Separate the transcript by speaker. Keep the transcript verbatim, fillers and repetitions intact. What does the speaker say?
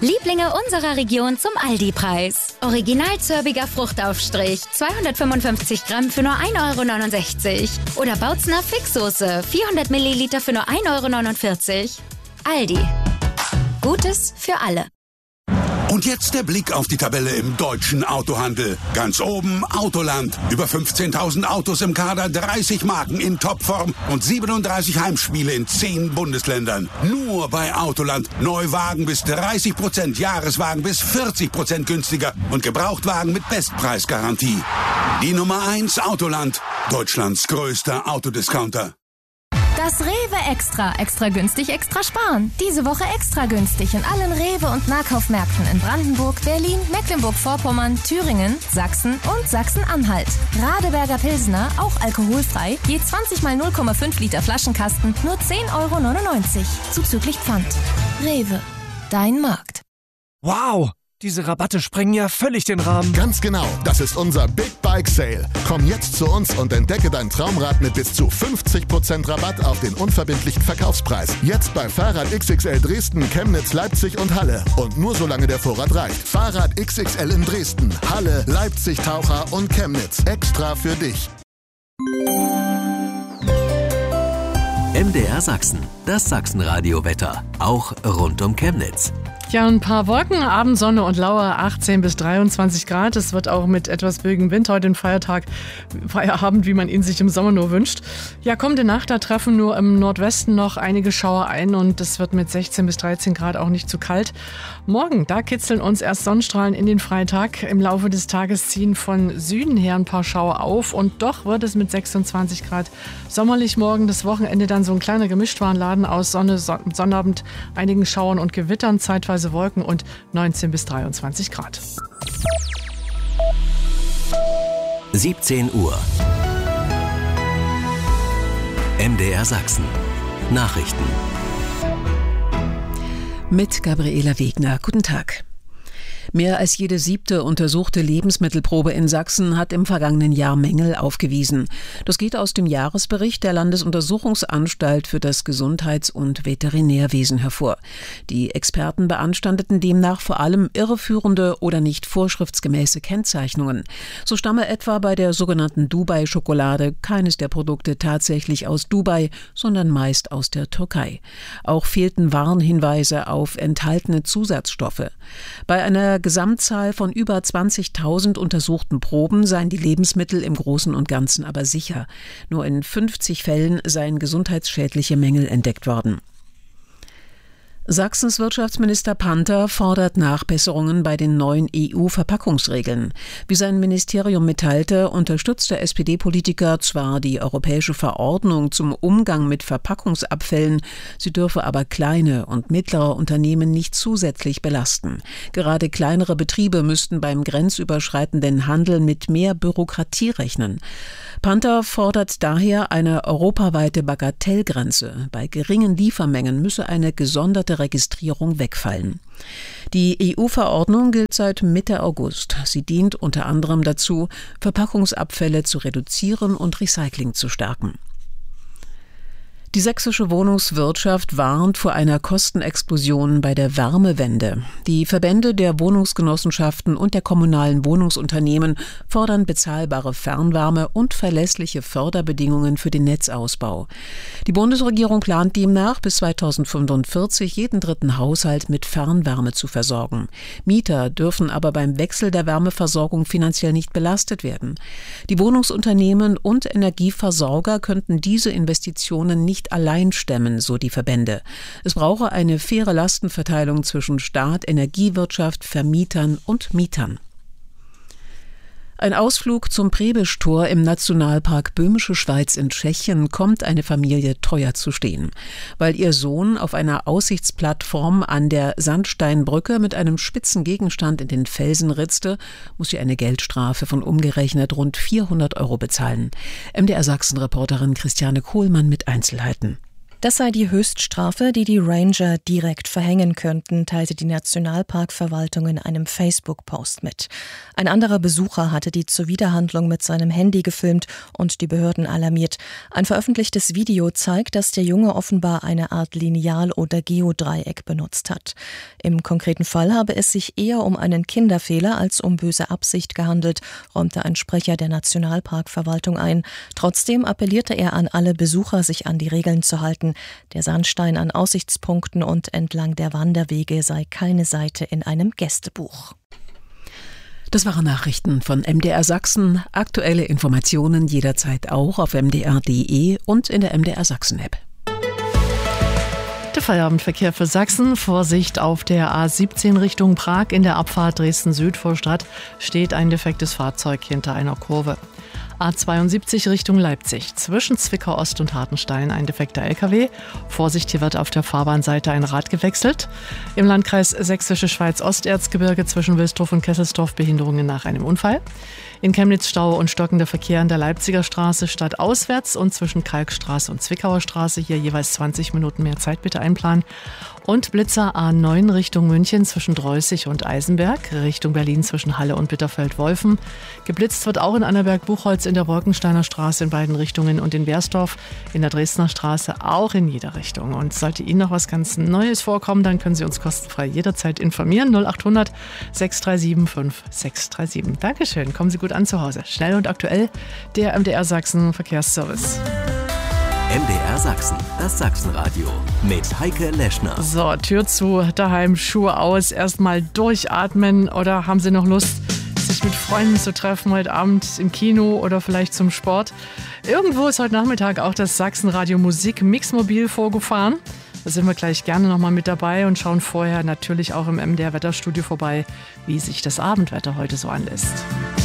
Speaker 1: Lieblinge unserer Region zum Aldi-Preis. Original zörbiger Fruchtaufstrich, zweihundertfünfundfünfzig Gramm für nur ein Euro neunundsechzig. Oder Bautzner Fixsoße, vierhundert Milliliter für nur ein Euro neunundvierzig. Aldi. Gutes für alle.
Speaker 2: Und jetzt der Blick auf die Tabelle im deutschen Autohandel. Ganz oben Autoland. Über fünfzehntausend Autos im Kader, dreißig Marken in Topform und siebenunddreißig Heimspiele in zehn Bundesländern. Nur bei Autoland. Neuwagen bis dreißig Prozent, Jahreswagen bis vierzig Prozent günstiger und Gebrauchtwagen mit Bestpreisgarantie. Die Nummer eins Autoland. Deutschlands größter Autodiscounter.
Speaker 3: Das Rewe Extra. Extra günstig, extra sparen. Diese Woche extra günstig in allen Rewe- und Nahkaufmärkten in Brandenburg, Berlin, Mecklenburg-Vorpommern, Thüringen, Sachsen und Sachsen-Anhalt. Radeberger Pilsner, auch alkoholfrei, je zwanzig mal null Komma fünf Liter Flaschenkasten, nur zehn Euro neunundneunzig. Zuzüglich Pfand. Rewe. Dein Markt.
Speaker 4: Wow! Diese Rabatte sprengen ja völlig den Rahmen.
Speaker 5: Ganz genau, das ist unser Big Bike Sale. Komm jetzt zu uns und entdecke dein Traumrad mit bis zu fünfzig Prozent Rabatt auf den unverbindlichen Verkaufspreis. Jetzt bei Fahrrad X X L Dresden, Chemnitz, Leipzig und Halle. Und nur solange der Vorrat reicht. Fahrrad X X L in Dresden, Halle, Leipzig, Taucher und Chemnitz. Extra für dich.
Speaker 6: M D R Sachsen, das Sachsenradio-Wetter, auch rund um Chemnitz.
Speaker 7: Ja, ein paar Wolken, Abendsonne und Lauer, achtzehn bis dreiundzwanzig Grad. Es wird auch mit etwas böigem Wind heute ein Feiertag, Feierabend, wie man ihn sich im Sommer nur wünscht. Ja, kommende Nacht, da treffen nur im Nordwesten noch einige Schauer ein und es wird mit sechzehn bis dreizehn Grad auch nicht zu kalt. Morgen, da kitzeln uns erst Sonnenstrahlen in den Freitag. Im Laufe des Tages ziehen von Süden her ein paar Schauer auf und doch wird es mit sechsundzwanzig Grad sommerlich morgen. Das Wochenende dann so ein kleiner Gemischtwarenladen aus Sonne, Son- Sonnabend, einigen Schauern und Gewittern, zeitweise Wolken und neunzehn bis dreiundzwanzig Grad.
Speaker 6: siebzehn Uhr. M D R Sachsen. Nachrichten.
Speaker 8: Mit Gabriela Wegner. Guten Tag. Mehr als jede siebte untersuchte Lebensmittelprobe in Sachsen hat im vergangenen Jahr Mängel aufgewiesen. Das geht aus dem Jahresbericht der Landesuntersuchungsanstalt für das Gesundheits- und Veterinärwesen hervor. Die Experten beanstandeten demnach vor allem irreführende oder nicht vorschriftsgemäße Kennzeichnungen. So stamme etwa bei der sogenannten Dubai-Schokolade keines der Produkte tatsächlich aus Dubai, sondern meist aus der Türkei. Auch fehlten Warnhinweise auf enthaltene Zusatzstoffe. Bei einer Gesamtzahl von über zwanzigtausend untersuchten Proben seien die Lebensmittel im Großen und Ganzen aber sicher. Nur in fünfzig Fällen seien gesundheitsschädliche Mängel entdeckt worden. Sachsens Wirtschaftsminister Panther fordert Nachbesserungen bei den neuen E U-Verpackungsregeln. Wie sein Ministerium mitteilte, unterstützt der S P D-Politiker zwar die europäische Verordnung zum Umgang mit Verpackungsabfällen, sie dürfe aber kleine und mittlere Unternehmen nicht zusätzlich belasten. Gerade kleinere Betriebe müssten beim grenzüberschreitenden Handel mit mehr Bürokratie rechnen. Panther fordert daher eine europaweite Bagatellgrenze. Bei geringen Liefermengen müsse eine gesonderte Registrierung wegfallen. Die E U-Verordnung gilt seit Mitte August. Sie dient unter anderem dazu, Verpackungsabfälle zu reduzieren und Recycling zu stärken. Die sächsische Wohnungswirtschaft warnt vor einer Kostenexplosion bei der Wärmewende. Die Verbände der Wohnungsgenossenschaften und der kommunalen Wohnungsunternehmen fordern bezahlbare Fernwärme und verlässliche Förderbedingungen für den Netzausbau. Die Bundesregierung plant demnach, bis zweitausendfünfundvierzig jeden dritten Haushalt mit Fernwärme zu versorgen. Mieter dürfen aber beim Wechsel der Wärmeversorgung finanziell nicht belastet werden. Die Wohnungsunternehmen und Energieversorger könnten diese Investitionen nicht allein stemmen, so die Verbände. Es brauche eine faire Lastenverteilung zwischen Staat, Energiewirtschaft, Vermietern und Mietern. Ein Ausflug zum Prebisch-Tor im Nationalpark Böhmische Schweiz in Tschechien kommt eine Familie teuer zu stehen. Weil ihr Sohn auf einer Aussichtsplattform an der Sandsteinbrücke mit einem spitzen Gegenstand in den Felsen ritzte, muss sie eine Geldstrafe von umgerechnet rund vierhundert Euro bezahlen. M D R Sachsen-Reporterin Christiane Kohlmann mit Einzelheiten.
Speaker 9: Das sei die Höchststrafe, die die Ranger direkt verhängen könnten, teilte die Nationalparkverwaltung in einem Facebook-Post mit. Ein anderer Besucher hatte die Zuwiderhandlung mit seinem Handy gefilmt und die Behörden alarmiert. Ein veröffentlichtes Video zeigt, dass der Junge offenbar eine Art Lineal oder Geodreieck benutzt hat. Im konkreten Fall habe es sich eher um einen Kinderfehler als um böse Absicht gehandelt, räumte ein Sprecher der Nationalparkverwaltung ein. Trotzdem appellierte er an alle Besucher, sich an die Regeln zu halten. Der Sandstein an Aussichtspunkten und entlang der Wanderwege sei keine Seite in einem Gästebuch.
Speaker 8: Das waren Nachrichten von M D R Sachsen. Aktuelle Informationen jederzeit auch auf m d r punkt d e und in der M D R Sachsen App.
Speaker 7: Der Feierabendverkehr für Sachsen. Vorsicht auf der A siebzehn Richtung Prag. In der Abfahrt Dresden-Süd vor Stadt steht ein defektes Fahrzeug hinter einer Kurve. A zweiundsiebzig Richtung Leipzig. Zwischen Zwickau Ost und Hartenstein ein defekter L K W. Vorsicht, hier wird auf der Fahrbahnseite ein Rad gewechselt. Im Landkreis Sächsische Schweiz-Osterzgebirge zwischen Wilsdorf und Kesselsdorf Behinderungen nach einem Unfall. In Chemnitz Stau und stockender Verkehr an der Leipziger Straße stadtauswärts und zwischen Kalkstraße und Zwickauer Straße. Hier jeweils zwanzig Minuten mehr Zeit bitte einplanen. Und Blitzer A neun Richtung München zwischen Dreußig und Eisenberg, Richtung Berlin zwischen Halle und Bitterfeld-Wolfen. Geblitzt wird auch in Annaberg-Buchholz in der Wolkensteiner Straße in beiden Richtungen und in Bersdorf in der Dresdner Straße auch in jeder Richtung. Und sollte Ihnen noch was ganz Neues vorkommen, dann können Sie uns kostenfrei jederzeit informieren. null acht hundert sechs drei sieben fünf sechs drei sieben. Dankeschön, kommen Sie gut an zu Hause. Schnell und aktuell, der M D R Sachsen Verkehrsservice.
Speaker 6: M D R Sachsen, das Sachsenradio mit Heike Leschner.
Speaker 7: So, Tür zu, daheim, Schuhe aus, erstmal durchatmen oder haben Sie noch Lust, sich mit Freunden zu treffen heute Abend im Kino oder vielleicht zum Sport? Irgendwo ist heute Nachmittag auch das Sachsenradio Musik Mixmobil vorgefahren. Da sind wir gleich gerne nochmal mit dabei und schauen vorher natürlich auch im M D R Wetterstudio vorbei, wie sich das Abendwetter heute so anlässt.